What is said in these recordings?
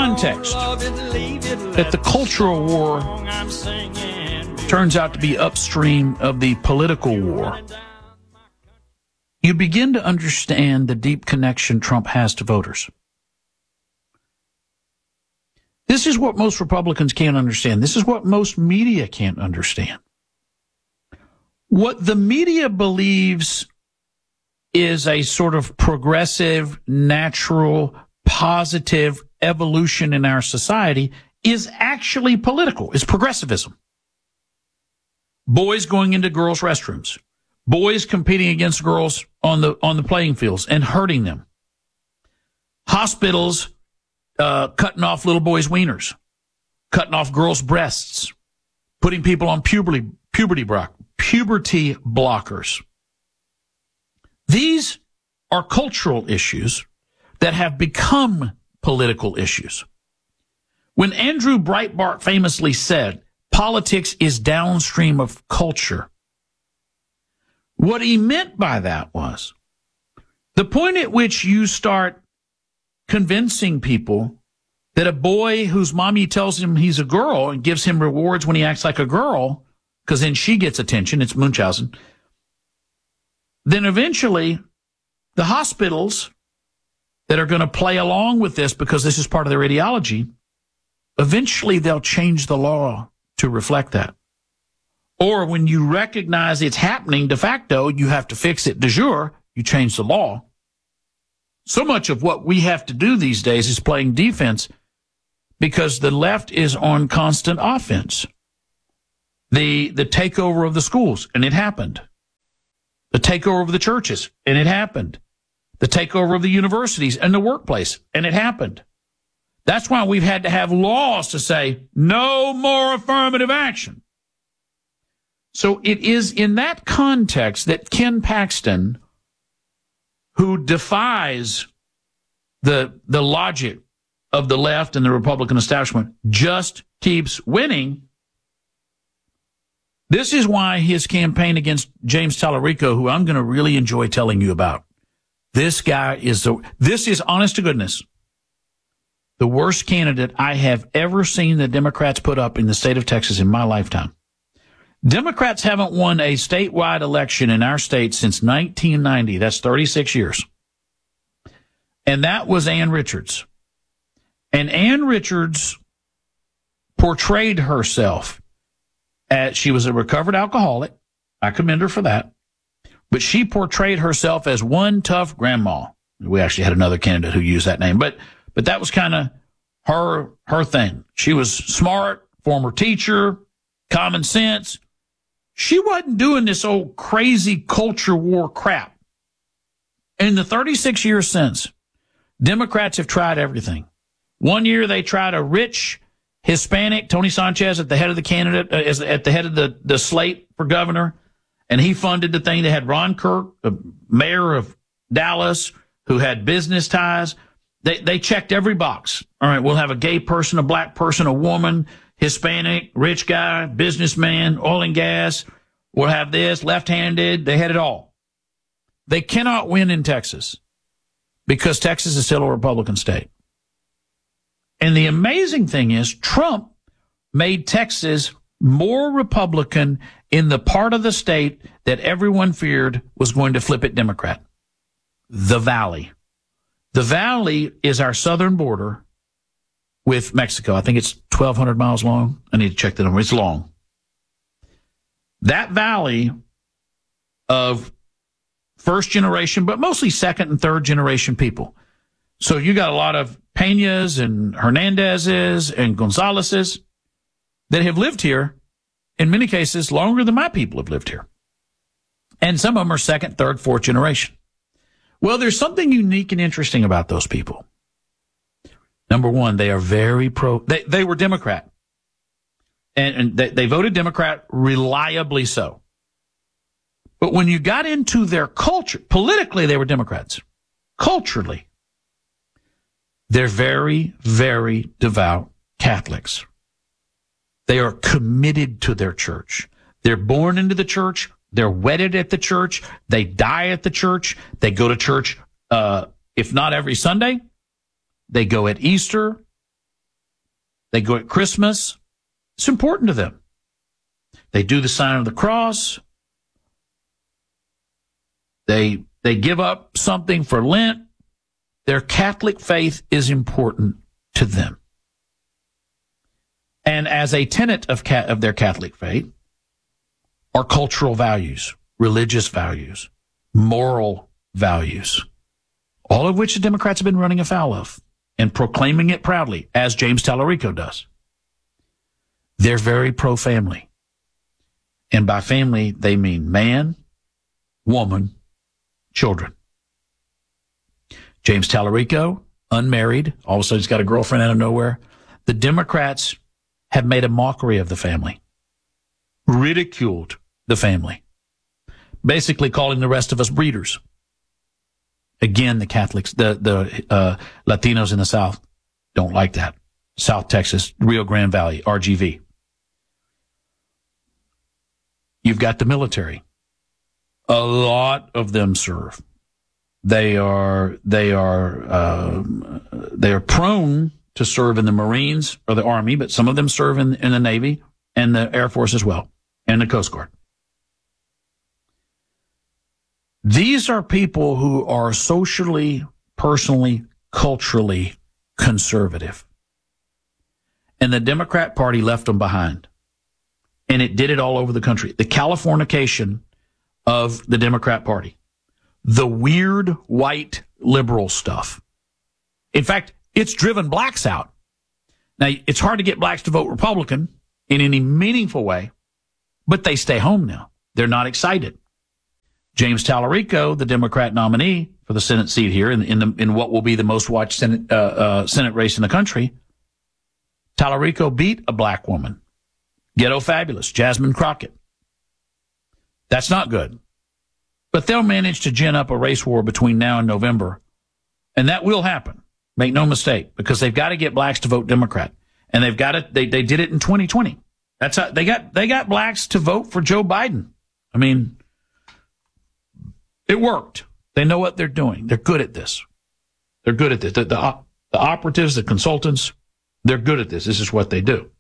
context that the cultural war turns out to be upstream of the political war, you begin to understand the deep connection Trump has to voters. This is what most Republicans can't understand. This is what most media can't understand. What the media believes is a sort of progressive, natural, positive evolution in our society is actually political. It's progressivism. Boys going into girls' restrooms. Boys competing against girls on the playing fields and hurting them. Hospitals cutting off little boys' wieners, cutting off girls' breasts, putting people on puberty blockers. These are cultural issues that have become political issues. When Andrew Breitbart famously said, politics is downstream of culture, what he meant by that was the point at which you start convincing people that a boy whose mommy tells him he's a girl and gives him rewards when he acts like a girl, because then she gets attention, it's Munchausen, then eventually the hospitals that are going to play along with this because this is part of their ideology, eventually they'll change the law to reflect that. Or when you recognize it's happening de facto, you have to fix it de jure, you change the law. So much of what we have to do these days is playing defense because the left is on constant offense. The takeover of the schools, and it happened. The takeover of the churches, and it happened. The takeover of the universities and the workplace, and it happened. That's why we've had to have laws to say no more affirmative action. So it is in that context that Ken Paxton, who defies the logic of the left and the Republican establishment, just keeps winning. This is why his campaign against James Tallarico, who I'm going to really enjoy telling you about, this guy is this is, honest to goodness, the worst candidate I have ever seen the Democrats put up in the state of Texas in my lifetime. Democrats haven't won a statewide election in our state since 1990. That's 36 years. And that was Ann Richards. And Ann Richards portrayed herself as, she was a recovered alcoholic. I commend her for that. But she portrayed herself as one tough grandma. We actually had another candidate who used that name, but that was kind of her thing. She was smart, former teacher, common sense. She wasn't doing this old crazy culture war crap. In the 36 years since, Democrats have tried everything. One year they tried a rich Hispanic, Tony Sanchez, at the head of the candidate, at the head of the slate for governor, and he funded the thing. They had Ron Kirk, the mayor of Dallas, who had business ties. They checked every box. All right, we'll have a gay person, a black person, a woman, Hispanic, rich guy, businessman, oil and gas. We'll have this, left-handed. They had it all. They cannot win in Texas because Texas is still a Republican state. And the amazing thing is Trump made Texas more Republican in the part of the state that everyone feared was going to flip it Democrat. The Valley. The Valley is our southern border with Mexico. I think it's 1,200 miles long. I need to check the number. It's long. That valley of first generation, but mostly second and third generation people. So you got a lot of Peñas and Hernandezes and Gonzalezes that have lived here, in many cases, longer than my people have lived here. And some of them are second, third, fourth generation. Well, there's something unique and interesting about those people. Number one, they are very they were Democrat. And they voted Democrat, reliably so. But when you got into their culture, politically they were Democrats. Culturally, they're very, very devout Catholics. They are committed to their church. They're born into the church. They're wedded at the church. They die at the church. They go to church, if not every Sunday. They go at Easter. They go at Christmas. It's important to them. They do the sign of the cross. They give up something for Lent. Their Catholic faith is important to them. And as a tenet of their Catholic faith are cultural values, religious values, moral values, all of which the Democrats have been running afoul of and proclaiming it proudly, as James Tallarico does. They're very pro-family. And by family, they mean man, woman, children. James Tallarico, unmarried, all of a sudden he's got a girlfriend out of nowhere. The Democrats have made a mockery of the family, ridiculed the family, basically calling the rest of us breeders. Again, the Catholics, the Latinos in the South don't like that. South Texas, Rio Grande Valley, RGV. You've got the military. A lot of them serve. They are prone to serve in the Marines or the Army, but some of them serve in the Navy and the Air Force as well, and the Coast Guard. These are people who are socially, personally, culturally conservative. And the Democrat Party left them behind. And it did it all over the country. The Californication of the Democrat Party. The weird white liberal stuff. In fact, it's driven blacks out. Now, it's hard to get blacks to vote Republican in any meaningful way, but they stay home now. They're not excited. James Tallarico, the Democrat nominee for the Senate seat here in what will be the most watched Senate race in the country, Tallarico beat a black woman, Ghetto Fabulous, Jasmine Crockett. That's not good. But they'll manage to gin up a race war between now and November, and that will happen. Make no mistake, because they've got to get blacks to vote Democrat, and they've got it. They did it in 2020. That's how they got blacks to vote for Joe Biden. I mean, it worked. They know what they're doing. They're good at this. They're good at this. The operatives, the consultants, they're good at this. This is what they do.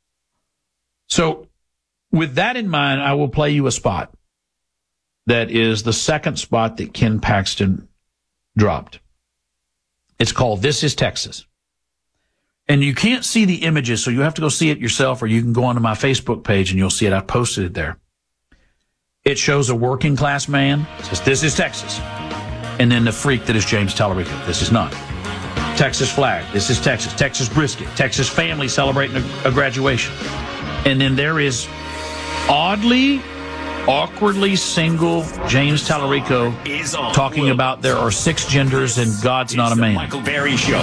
So with that in mind, I will play you a spot that is the second spot that Ken Paxton dropped. It's called This is Texas. And you can't see the images, so you have to go see it yourself, or you can go onto my Facebook page and you'll see it. I posted it there. It shows a working class man. It says, "This is Texas." And then the freak that is James Tallarico. This is not. Texas flag. This is Texas. Texas brisket. Texas family celebrating a graduation. And then there is oddly, awkwardly single James Tallarico talking about there are 6 genders and God's not a man. Michael Berry Show.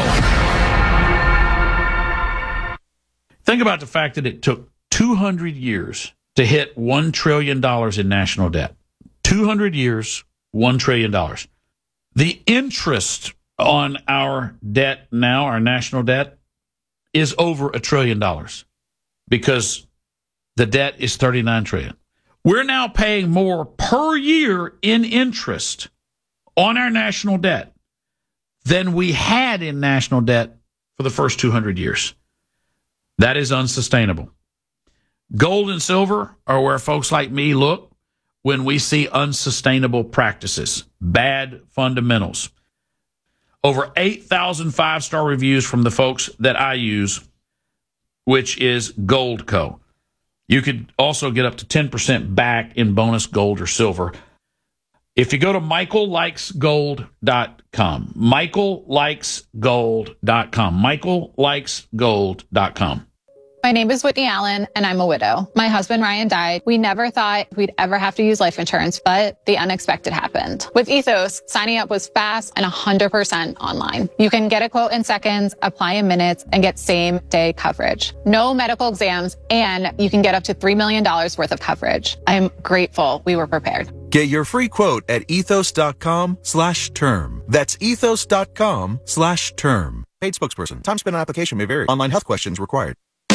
Think about the fact that it took 200 years to hit $1 trillion in national debt. 200 years, $1 trillion. The interest on our debt now, our national debt, is over $1 trillion because the debt is $39 trillion. We're now paying more per year in interest on our national debt than we had in national debt for the first 200 years. That is unsustainable. Gold and silver are where folks like me look when we see unsustainable practices, bad fundamentals. Over 8,000 5-star reviews from the folks that I use, which is Goldco. You could also get up to 10% back in bonus gold or silver. If you go to michaellikesgold.com, michaellikesgold.com, michaellikesgold.com. My name is Whitney Allen, and I'm a widow. My husband, Ryan, died. We never thought we'd ever have to use life insurance, but the unexpected happened. With Ethos, signing up was fast and 100% online. You can get a quote in seconds, apply in minutes, and get same-day coverage. No medical exams, and you can get up to $3 million worth of coverage. I'm grateful we were prepared. Get your free quote at ethos.com/term. That's ethos.com/term. Paid spokesperson. Time spent on application may vary. Online health questions required.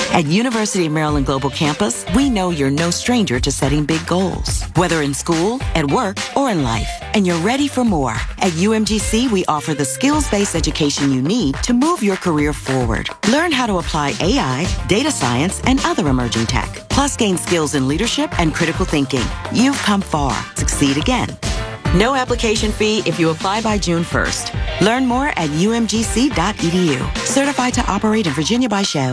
At University of Maryland Global Campus, we know you're no stranger to setting big goals, whether in school, at work, or in life, and you're ready for more. At UMGC, we offer the skills-based education you need to move your career forward. Learn how to apply AI, data science, and other emerging tech, plus gain skills in leadership and critical thinking. You've come far. Succeed again. No application fee if you apply by June 1st. Learn more at umgc.edu. Certified to operate in Virginia by Chev.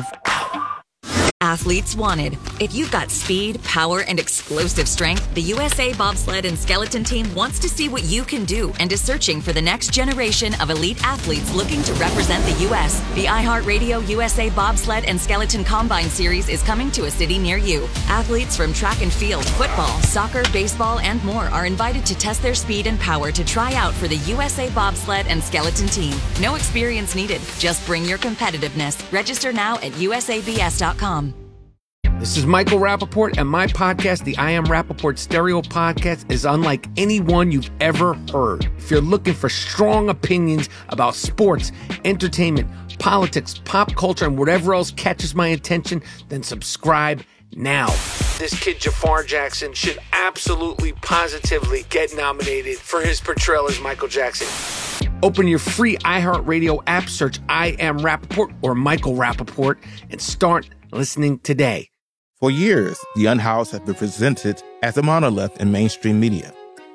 Athletes wanted. If you've got speed, power, and explosive strength, the USA Bobsled and Skeleton Team wants to see what you can do and is searching for the next generation of elite athletes looking to represent the U.S. The iHeartRadio USA Bobsled and Skeleton Combine Series is coming to a city near you. Athletes from track and field, football, soccer, baseball, and more are invited to test their speed and power to try out for the USA Bobsled and Skeleton Team. No experience needed. Just bring your competitiveness. Register now at usabs.com. This is Michael Rappaport, and my podcast, the I Am Rappaport Stereo Podcast, is unlike any one you've ever heard. If you're looking for strong opinions about sports, entertainment, politics, pop culture, and whatever else catches my attention, then subscribe now. This kid, Jafar Jackson, should absolutely, positively get nominated for his portrayal as Michael Jackson. Open your free iHeartRadio app, search I Am Rappaport or Michael Rappaport, and start listening today. For years, The Unhoused has been presented as a monolith in mainstream media.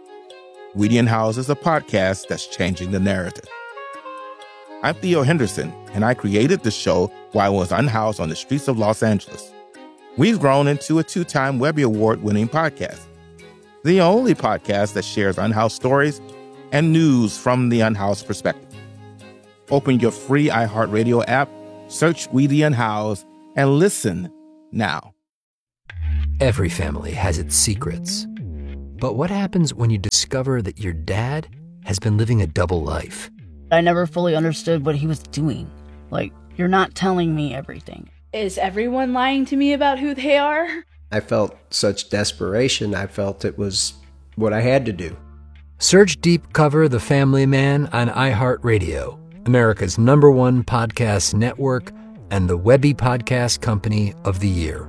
We the Unhoused is a podcast that's changing the narrative. I'm Theo Henderson, and I created the show while I was unhoused on the streets of Los Angeles. We've grown into a 2-time Webby Award-winning podcast, the only podcast that shares unhoused stories and news from the unhoused perspective. Open your free iHeartRadio app, search We the Unhoused, and listen now. Every family has its secrets. But what happens when you discover that your dad has been living a double life? I never fully understood what he was doing. Like, you're not telling me everything. Is everyone lying to me about who they are? I felt such desperation. I felt it was what I had to do. Search Deep Cover The Family Man on iHeartRadio, America's #1 podcast network and the Webby Podcast Company of the Year.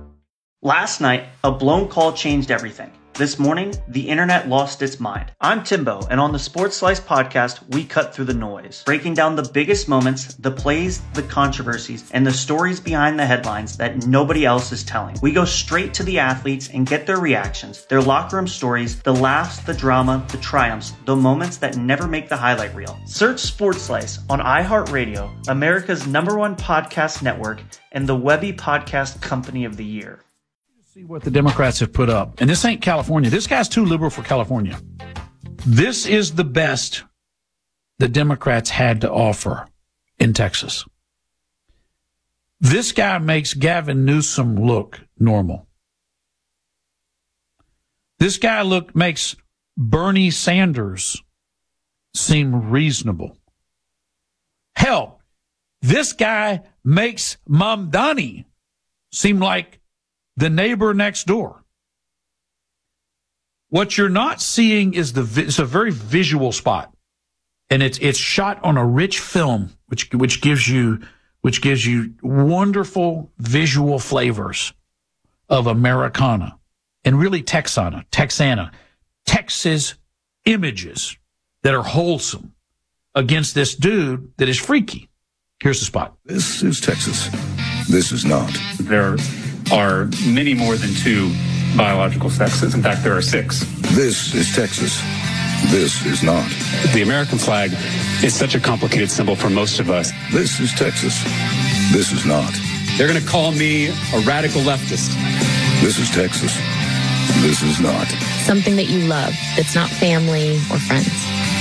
Last night, a blown call changed everything. This morning, the internet lost its mind. I'm Timbo, and on the Sports Slice podcast, we cut through the noise, breaking down the biggest moments, the plays, the controversies, and the stories behind the headlines that nobody else is telling. We go straight to the athletes and get their reactions, their locker room stories, the laughs, the drama, the triumphs, the moments that never make the highlight reel. Search Sports Slice on iHeartRadio, America's #1 podcast network, and the Webby Podcast Company of the Year. See what the Democrats have put up. And this ain't California. This guy's too liberal for California. This is the best the Democrats had to offer in Texas. This guy makes Gavin Newsom look normal. This guy makes Bernie Sanders seem reasonable. Hell, this guy makes Mamdani seem like the neighbor next door. What you're not seeing is it's a very visual spot, and it's shot on a rich film, which gives you wonderful visual flavors of Americana and really Texana, Texas images that are wholesome against this dude that is freaky. Here's the spot. This is Texas. This is not. There are many more than 2 biological sexes. In fact, there are 6. This is Texas. This is not. The American flag is such a complicated symbol for most of us. This is Texas. This is not. They're going to call me a radical leftist. This is Texas. This is not. Something that you love that's not family or friends.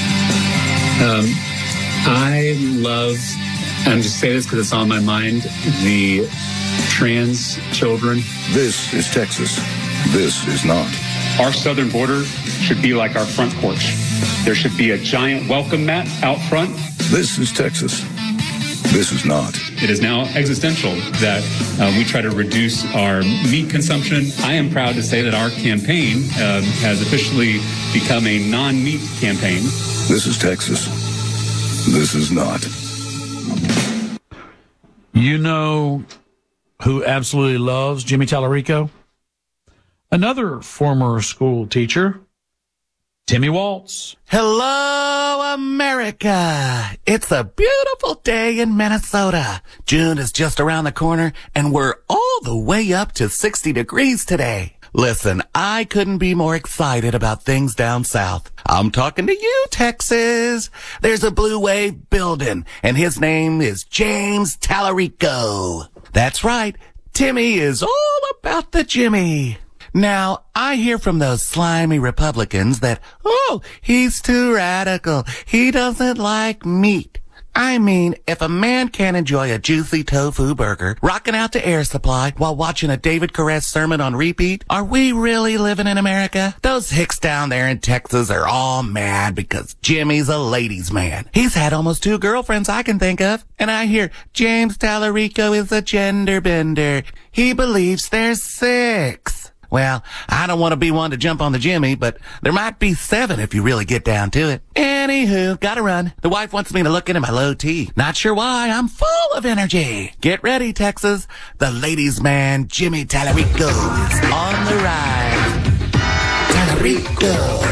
I love, I'm just saying this because it's on my mind, the trans children. This is Texas. This is not. Our southern border should be like our front porch. There should be a giant welcome mat out front. This is Texas. This is not. It is now existential that we try to reduce our meat consumption. I am proud to say that our campaign has officially become a non-meat campaign. This is Texas. This is not. You know who absolutely loves Jimmy Tallarico. Another former school teacher, Timmy Waltz. Hello, America. It's a beautiful day in Minnesota. June is just around the corner, and we're all the way up to 60 degrees today. Listen, I couldn't be more excited about things down south. I'm talking to you, Texas. There's a Blue Wave building, and his name is James Tallarico. That's right. Timmy is all about the Jimmy. Now, I hear from those slimy Republicans that, oh, he's too radical. He doesn't like meat. I mean, if a man can't enjoy a juicy tofu burger, rocking out to Air Supply while watching a David Koresh sermon on repeat, are we really living in America? Those hicks down there in Texas are all mad because Jimmy's a ladies' man. He's had almost 2 girlfriends I can think of. And I hear James Tallarico is a gender bender. He believes there's 6. Well, I don't want to be one to jump on the Jimmy, but there might be 7 if you really get down to it. Anywho, gotta run. The wife wants me to look into my low T. Not sure why. I'm full of energy. Get ready, Texas. The ladies' man, Jimmy Tallarico, is on the rise. Tallarico.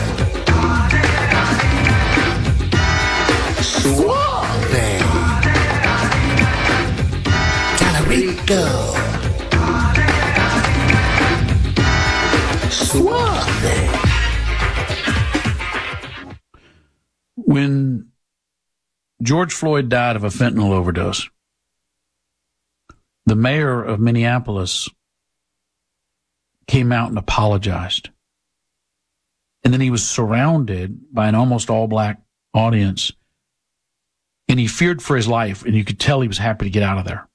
Suave. Tallarico. When George Floyd died of a fentanyl overdose, the mayor of Minneapolis came out and apologized. And then he was surrounded by an almost all-black audience, and he feared for his life, and you could tell he was happy to get out of there.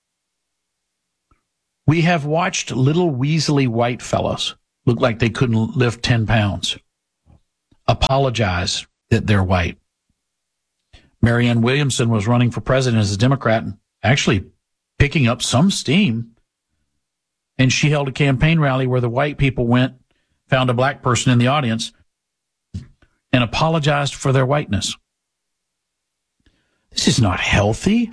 We have watched little weaselly white fellows look like they couldn't lift 10 pounds apologize that they're white. Marianne Williamson was running for president as a Democrat and actually picking up some steam. And she held a campaign rally where the white people went, found a black person in the audience, and apologized for their whiteness. This is not healthy.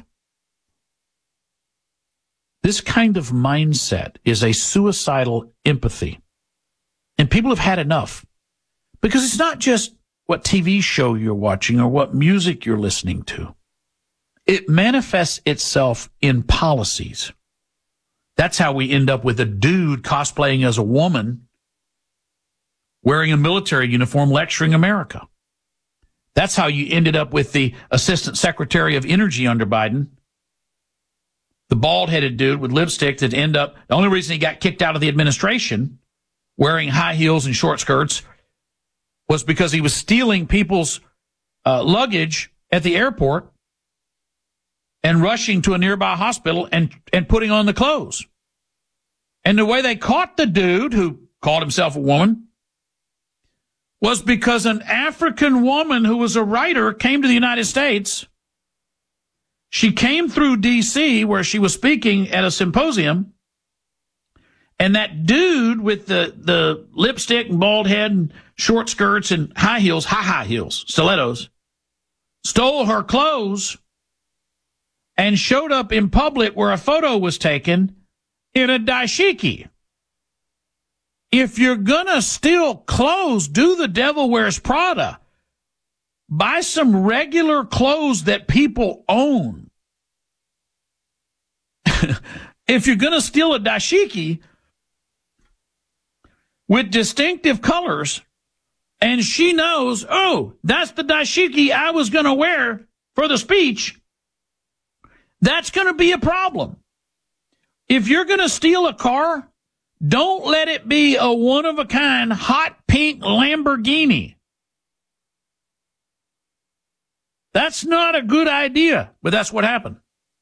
This kind of mindset is a suicidal empathy. And people have had enough. Because it's not just what TV show you're watching or what music you're listening to. It manifests itself in policies. That's how we end up with a dude cosplaying as a woman, wearing a military uniform, lecturing America. That's how you ended up with the Assistant Secretary of Energy under Biden, the bald-headed dude with lipstick that ended up, the only reason he got kicked out of the administration, wearing high heels and short skirts, was because he was stealing people's luggage at the airport and rushing to a nearby hospital and putting on the clothes. And the way they caught the dude, who called himself a woman, was because an African woman who was a writer came to the United States. She came through D.C., where she was speaking at a symposium, and that dude with the lipstick and bald head and short skirts and high heels, stilettos, stole her clothes and showed up in public where a photo was taken in a dashiki. If you're going to steal clothes, do the Devil Wears Prada. Buy some regular clothes that people own. If you're going to steal a dashiki with distinctive colors, and she knows, oh, that's the dashiki I was going to wear for the speech, that's going to be a problem. If you're going to steal a car, don't let it be a one-of-a-kind hot pink Lamborghini. That's not a good idea, but that's what happened.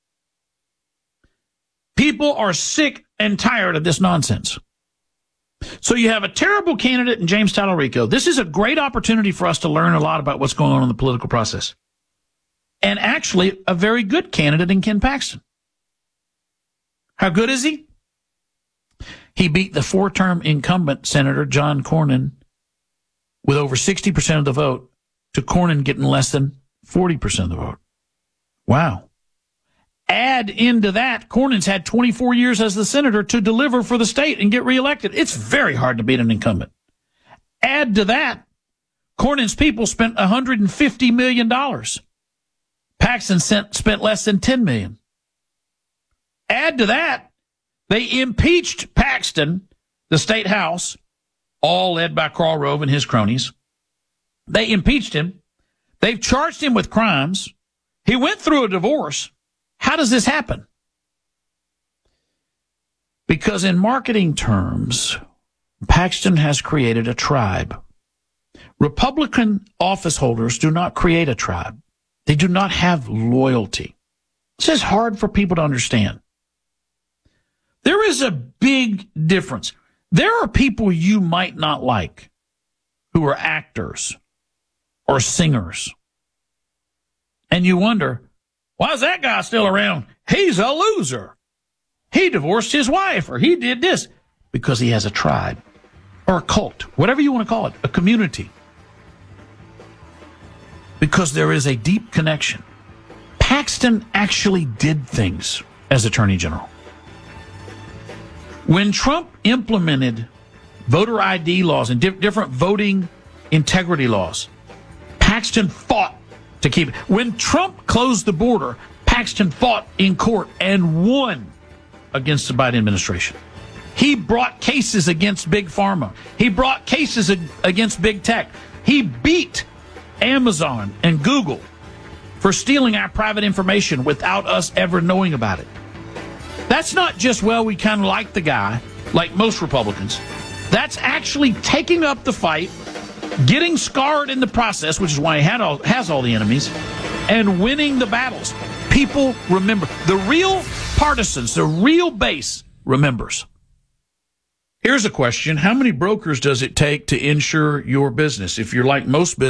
People are sick and tired of this nonsense. So you have a terrible candidate in James Tallarico. This is a great opportunity for us to learn a lot about what's going on in the political process. And actually, a very good candidate in Ken Paxton. How good is he? He beat the 4-term incumbent Senator John Cornyn with over 60% of the vote, to Cornyn getting less than 40% of the vote. Wow. Add into that, Cornyn's had 24 years as the senator to deliver for the state and get reelected. It's very hard to beat an incumbent. Add to that, Cornyn's people spent $150 million. Paxton spent less than $10 million. Add to that, they impeached Paxton, the state house, all led by Karl Rove and his cronies. They impeached him. They've charged him with crimes. He went through a divorce. How does this happen? Because in marketing terms, Paxton has created a tribe. Republican office holders do not create a tribe. They do not have loyalty. This is hard for people to understand. There is a big difference. There are people you might not like who are actors or singers. And you wonder, why is that guy still around? He's a loser. He divorced his wife, or he did this. Because he has a tribe or a cult, whatever you want to call it, a community. Because there is a deep connection. Paxton actually did things as Attorney General. When Trump implemented voter ID laws and different voting integrity laws, Paxton fought to keep it. When Trump closed the border, Paxton fought in court and won against the Biden administration. He brought cases against Big Pharma. He brought cases against Big Tech. He beat Amazon and Google for stealing our private information without us ever knowing about it. That's not just, well, we kind of like the guy, like most Republicans. That's actually taking up the fight, getting scarred in the process, which is why he has all the enemies, and winning the battles. People remember. The real partisans, the real base remembers. Here's a question. How many brokers does it take to insure your business? If you're like most businesses,